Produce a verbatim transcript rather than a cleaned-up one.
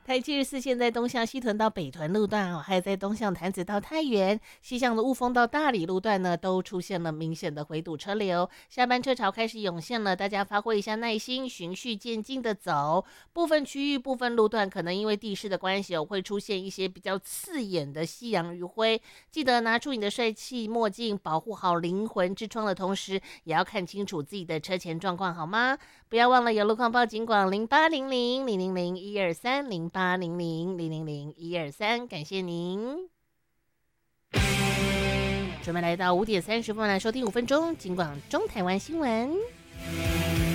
台七十四线在东向西屯到北屯路段哦，还有在东向潭子到太原、西向的雾峰到大理路段呢，都出现了明显的回堵车流，下班车潮开始涌现了，大家发挥一下耐心，循序渐进的走。部分区域、部分路段可能因为地势的关系哦，会出现一些比较刺眼的夕阳余晖。记得拿出你的帅气墨镜，保护好灵魂之窗的同时，也要看清楚自己的车前状况，好吗？不要忘了有路况报警广零八零零零零零一二三零八零零零零零一二三，感谢您。准备来到五点三十分来收听五分钟警广中台湾新闻。